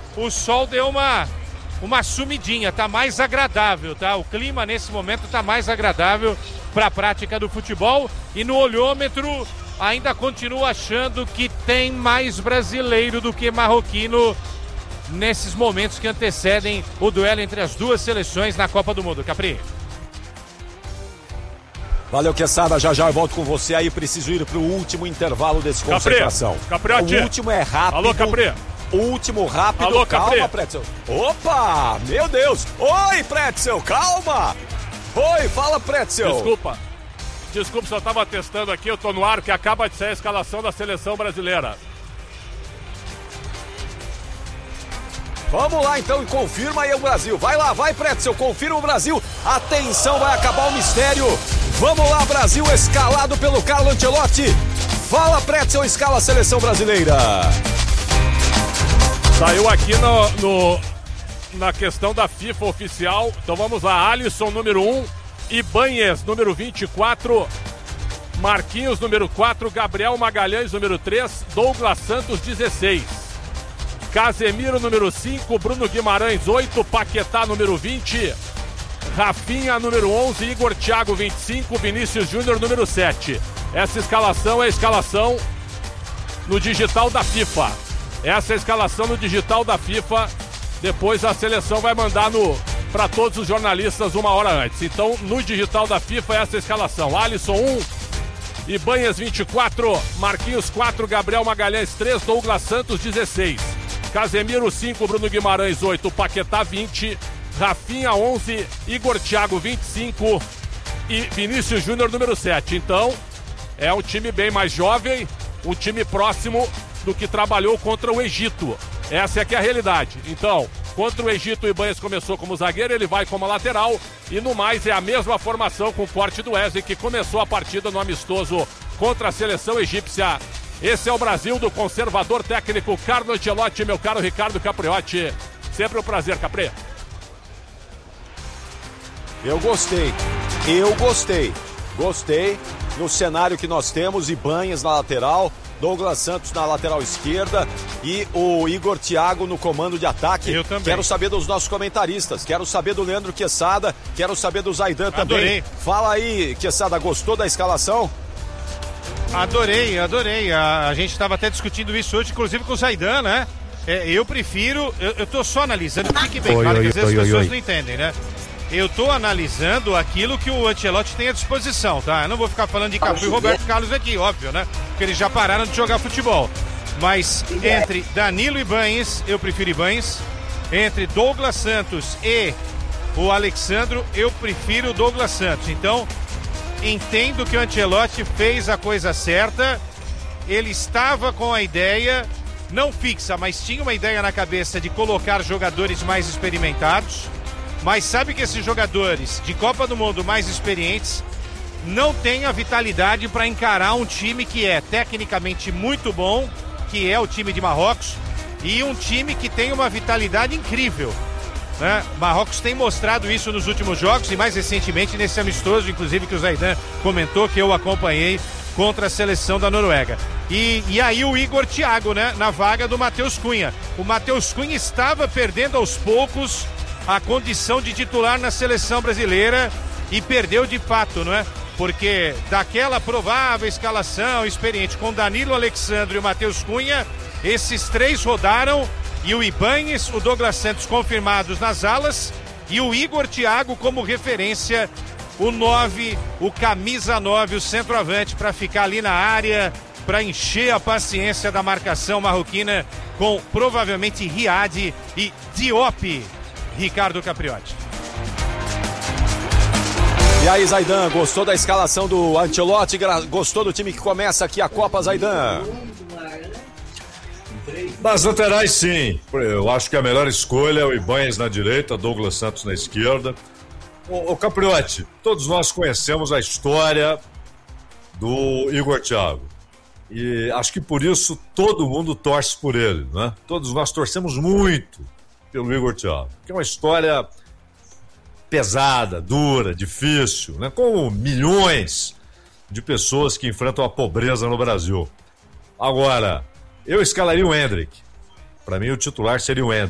o sol deu uma sumidinha, tá mais agradável, tá? O clima nesse momento tá mais agradável para a prática do futebol e no olhômetro ainda continuo achando que tem mais brasileiro do que marroquino nesses momentos que antecedem o duelo entre as duas seleções na Copa do Mundo. Capri. Valeu, Quesada, já eu volto com você aí, preciso ir pro último intervalo desse concentração. Capriotti. O último é rápido. Alô, Capri. O último rápido. Alô, calma, Capri. Pretzel. Opa, meu Deus. Oi, Pretzel, calma. Oi, fala, Pretzel. Desculpa, só tava testando aqui, eu tô no ar, que acaba de sair a escalação da seleção brasileira. Vamos lá então e confirma aí o Brasil. Vai lá, vai, Pretzel, confirma o Brasil. Atenção, vai acabar o mistério. Vamos lá, Brasil, escalado pelo Carlo Ancelotti. Fala, Pretzel, escala a seleção brasileira. Saiu aqui na questão da FIFA oficial. Então vamos lá, Alisson, número 1, Ibanez, número 24, Marquinhos, número 4, Gabriel Magalhães, número 3, Douglas Santos, 16. Casemiro, número 5, Bruno Guimarães, 8, Paquetá, número 20, Rafinha, número 11, Igor Thiago, 25, Vinícius Júnior, número 7. Essa escalação é a escalação no digital da FIFA. Essa é a escalação no digital da FIFA. Depois a seleção vai mandar para todos os jornalistas uma hora antes. Então, no digital da FIFA, essa é a escalação. Alisson 1, Ibanez 24, Marquinhos 4, Gabriel Magalhães 3, Douglas Santos 16. Casemiro 5, Bruno Guimarães 8, Paquetá 20, Rafinha 11, Igor Thiago 25 e Vinícius Júnior número 7. Então, é um time bem mais jovem, um time próximo do que trabalhou contra o Egito. Essa é que é a realidade. Então, contra o Egito, o Ibanez começou como zagueiro, ele vai como lateral e no mais é a mesma formação com o corte do Wesley que começou a partida no amistoso contra a seleção egípcia. Esse é o Brasil do conservador técnico Carlo Ancelotti, meu caro Ricardo Capriotti. Sempre um prazer, Capri. Eu gostei. Gostei no cenário que nós temos, Ibanez na lateral, Douglas Santos na lateral esquerda e o Igor Thiago no comando de ataque. Eu também. Quero saber dos nossos comentaristas, quero saber do Leandro Quesada, quero saber do Zaidan também. Adorei. Fala aí, Quesada, gostou da escalação? Adorei. A gente estava até discutindo isso hoje, inclusive com o Zaidan, né? Eu prefiro, eu tô só analisando, fique bem claro que às vezes as pessoas não entendem, né? Eu tô analisando aquilo que o Ancelotti tem à disposição, tá? Eu não vou ficar falando de Cafu e Roberto Carlos aqui, óbvio, né? Porque eles já pararam de jogar futebol. Mas entre Danilo e Ibanez, eu prefiro Ibanez. Entre Douglas Santos e o Alexandro, eu prefiro o Douglas Santos. Então, entendo que o Ancelotti fez a coisa certa. Ele estava com a ideia, não fixa, mas tinha uma ideia na cabeça de colocar jogadores mais experimentados. Mas sabe que esses jogadores de Copa do Mundo mais experientes não têm a vitalidade para encarar um time que é tecnicamente muito bom, que é o time de Marrocos, e um time que tem uma vitalidade incrível, né? Marrocos tem mostrado isso nos últimos jogos e mais recentemente nesse amistoso, inclusive que o Zaidan comentou, que eu acompanhei contra a seleção da Noruega. E aí o Igor Thiago, né, na vaga do Matheus Cunha. O Matheus Cunha estava perdendo aos poucos a condição de titular na seleção brasileira e perdeu de fato, não é? Porque daquela provável escalação experiente com Danilo, Alexandre e o Matheus Cunha, esses três rodaram e o Ibanez, o Douglas Santos confirmados nas alas e o Igor Thiago como referência, o 9, o camisa 9, o centroavante para ficar ali na área, para encher a paciência da marcação marroquina com provavelmente Riad e Diop. Ricardo Capriotti. E aí, Zaidan, gostou da escalação do Ancelotti? Gostou do time que começa aqui a Copa, Zaidan? Das laterais, sim. Eu acho que a melhor escolha é o Ibanez na direita, Douglas Santos na esquerda. O Capriotti, todos nós conhecemos a história do Igor Thiago. E acho que por isso todo mundo torce por ele, né? Todos nós torcemos muito pelo Igor Thiago, que é uma história pesada, dura, difícil, né? Com milhões de pessoas que enfrentam a pobreza no Brasil. Agora, eu escalaria o Endrick. Para mim, o titular seria o Endrick.